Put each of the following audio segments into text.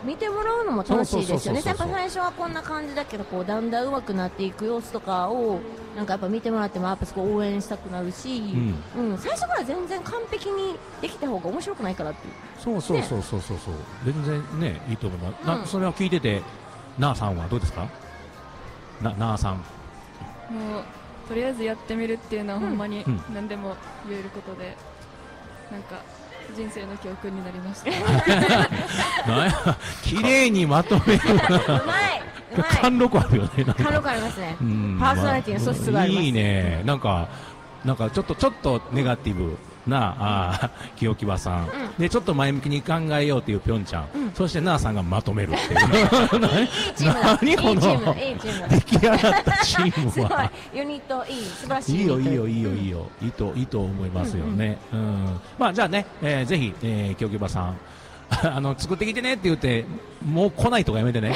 見てもらうのも楽しいですよね。 そうそうそうそうやっぱ最初はこんな感じだけど、こうだんだん上手くなっていく様子とかをなんかやっぱ見てもらってもやっぱすごい応援したくなるし、最初から全然完璧にできた方が面白くないからっていう。 そうそうそうそうそうそう、全然ねいいと思います。それを聞いててなあさんはどうですか？なあさん。 もうとりあえずやってみるっていうのはほんまに何でも言えることで、なんか人生の教訓になりました。 なんや綺麗にまとめるうまい、うまい。 貫禄あるよね。 貫禄ありますね。パーソナリティの素質があります。 いいね。なんかちょっとネガティブな清木場さん、でちょっと前向きに考えようっていうぴょんちゃん、そしてなあさんがまとめるっていう何この出来上がったチームはユニットいい、素晴らしい。 いいよいいよいいよいいよ、いいと思いますよね。まあじゃあね、ぜひ清木場さん作ってきてねって言ってもう来ないとかやめてね。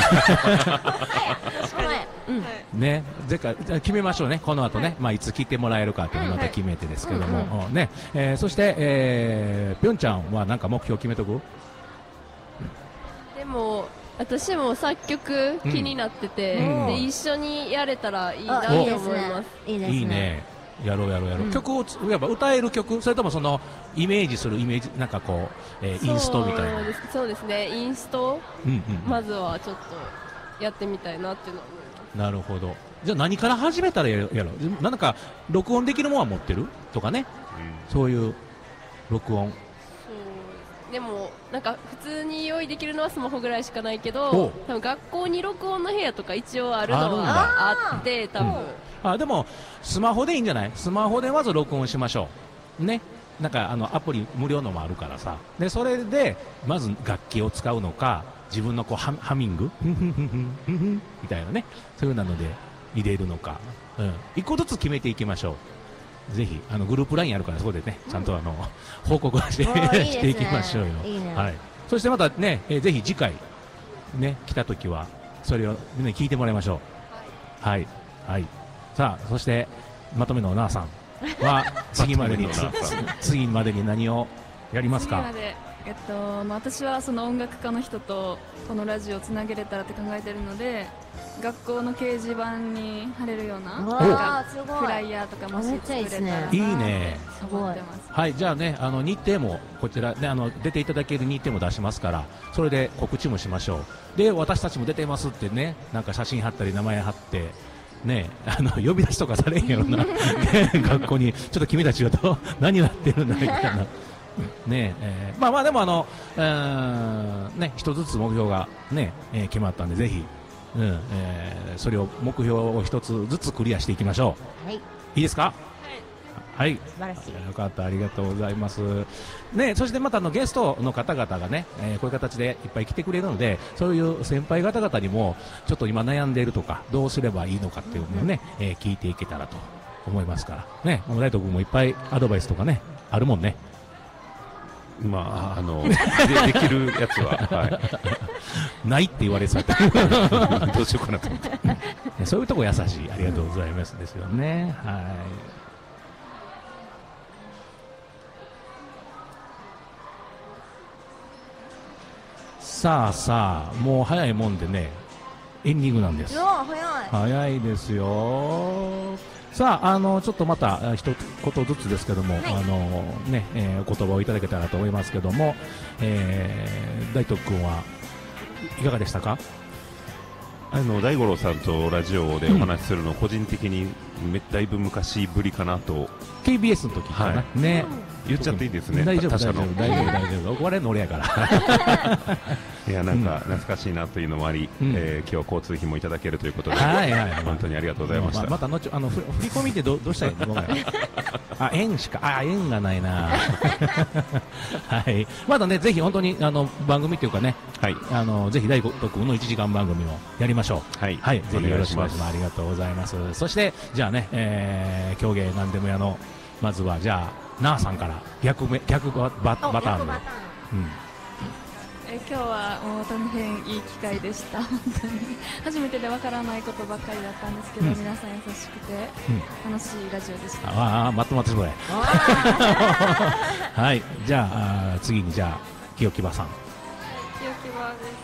ね、ぜか決めましょうね、この後ね、まあいつ来てもらえるかっていうのをまた決めてですけどもね、そしてぴょんちゃんはなんか目標決めとく？ でも私も作曲気になってて、で一緒にやれたらいいなと思います。 いいですね。 いいね。やろう。曲をやっぱ歌える曲、それともそのイメージするイメージなんかこう、インストみたいな。 そうですね、インスト、まずはちょっとやってみたいなっていうのは思います。 なるほど。じゃあ何から始めたらやろう。なんか録音できるものは持ってるとかね、そういう録音。 でもなんか普通に用意できるのはスマホぐらいしかないけど、多分学校に録音の部屋とか一応あるのはあって、多分でもスマホでいいんじゃない？スマホでまず録音しましょうね。なんかアプリ無料のもあるからさ、でそれでまず楽器を使うのか、自分のこうハミングみたいなね、そういうなので入れるのか、一個ずつ決めていきましょう。ぜひグループ LINE あるから、そこでねちゃんと報告していきましょうよ。はい。そしてまたね、ぜひ次回ね来た時はそれをみんなに聞いてもらいましょう。はいはい。さあそしてまとめのなあさんは次までに何をやりますか？ 私はその音楽家の人とこのラジオをつなげれたらって考えてるので、学校の掲示板に貼れるようなフライヤーとかもし作れたらなって思ってます。 はい、じゃあね日程もこちらね出ていただける日程も出しますから、それで告知もしましょう。で私たちも出てますってね、なんか写真貼ったり名前貼ってね、呼び出しとかされんやろな学校にちょっと君たちは何やってるんだみたいなね。まあでもね、一つずつ目標がね、決まったんで、ぜひ、それを目標を一つずつクリアしていきましょう。いいですか？はい、素晴らしい。よかった、ありがとうございます。ね、そしてまたゲストの方々がね、こういう形でいっぱい来てくれるので、そういう先輩方々にもちょっと今悩んでいるとか、どうすればいいのかっていうのをね、聞いていけたらと思いますからね。大斗君もいっぱいアドバイスとかねあるもんね。 まあできるやつは、 ないって言われそうどうしようかなと思ってそういうとこ優しい、ありがとうございますですよね。はい。さあもう早いもんでね、エンディングなんです。早いですよ。さあちょっとまた一言ずつですけども、ね、お言葉をいただけたらと思いますけども、大斗君はいかがでしたか？ 大五郎さんとラジオでお話しするの、個人的にだいぶ昔ぶりかなと。 KBS の時かな、ね、 言っちゃっていいですね。 大丈夫怒られるの俺やからいや、なんか懐かしいなというのもあり、今日は交通費もいただけるということで、本当にありがとうございました。 また後振り込みってどうしたらいいの？円がないなはい、まだね、ぜひ本当に番組というかね、ぜひ大悟君の1時間番組をやりましょう。はい、ぜひよろしくお願いします。ありがとうございます。そしてじゃあね、狂芸なんでも屋のまずはじゃあなあさんから逆バターンで。 今日はもう大変いい機会でした。本当に初めてでわからないことばっかりだったんですけど、皆さん優しくて楽しいラジオでした。 待ってそれはい、じゃあ次にじゃあ清木場さん。 清木場です。